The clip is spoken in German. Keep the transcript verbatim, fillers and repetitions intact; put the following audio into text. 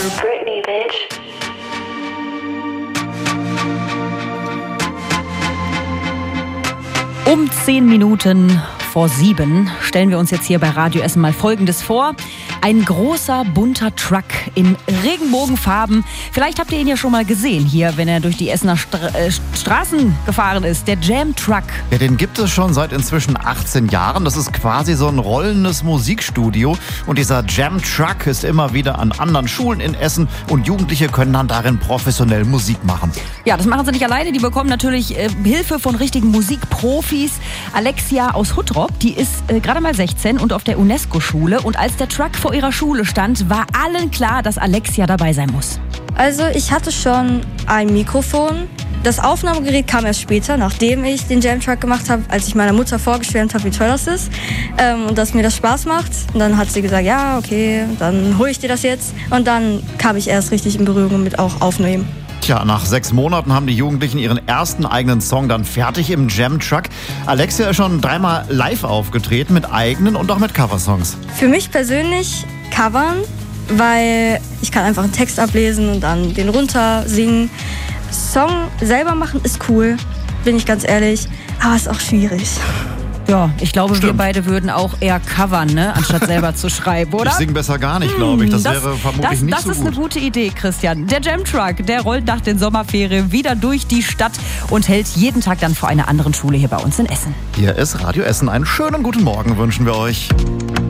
Britney, bitch. Um zehn Minuten vor sieben stellen wir uns jetzt hier bei Radio Essen mal Folgendes vor. Ein großer, bunter Truck in Regenbogenfarben. Vielleicht habt ihr ihn ja schon mal gesehen hier, wenn er durch die Essener Stra- äh, Straßen gefahren ist. Der Jam Truck. Ja, den gibt es schon seit inzwischen achtzehn Jahren. Das ist quasi so ein rollendes Musikstudio. Und dieser Jam Truck ist immer wieder an anderen Schulen in Essen. Und Jugendliche können dann darin professionell Musik machen. Ja, das machen sie nicht alleine. Die bekommen natürlich äh, Hilfe von richtigen Musikprofis. Alexia aus Huttrop, die ist äh, gerade mal sechzehn und auf der UNESCO-Schule. Und als der Truck vor ihrer Schule stand, war allen klar, dass Alexia dabei sein muss. Also ich hatte schon ein Mikrofon. Das Aufnahmegerät kam erst später, nachdem ich den Jam Truck gemacht habe, als ich meiner Mutter vorgeschwärmt habe, wie toll das ist ähm, und dass mir das Spaß macht. Und dann hat sie gesagt, ja, okay, dann hole ich dir das jetzt. Und dann kam ich erst richtig in Berührung mit auch Aufnehmen. Tja, nach sechs Monaten haben die Jugendlichen ihren ersten eigenen Song dann fertig im Jam Truck. Alexia ist schon dreimal live aufgetreten mit eigenen und auch mit Coversongs. Für mich persönlich covern, weil ich kann einfach einen Text ablesen und dann den runter singen. Song selber machen ist cool, bin ich ganz ehrlich, aber ist auch schwierig. Ja, ich glaube, Stimmt. wir beide würden auch eher covern, ne, anstatt selber zu schreiben, oder? Ich singe besser gar nicht, glaube ich. Das, Das- wäre vermutlich das, nicht das so ist gut. eine gute Idee, Christian. Der Jam Truck, der rollt nach den Sommerferien wieder durch die Stadt und hält jeden Tag dann vor einer anderen Schule hier bei uns in Essen. Hier ist Radio Essen. Einen schönen guten Morgen wünschen wir euch.